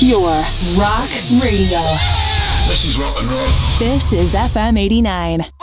Pure Rock Radio. This is rock and roll. This is FM 89.